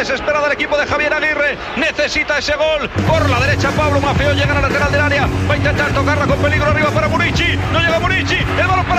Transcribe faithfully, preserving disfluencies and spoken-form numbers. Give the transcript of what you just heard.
desesperada el equipo de Javier Aguirre. Necesita ese gol. Por la derecha Pablo Maffeo llega a la lateral del área. Va a intentar tocarla con peligro arriba para Murici. No llega Murici. El balón para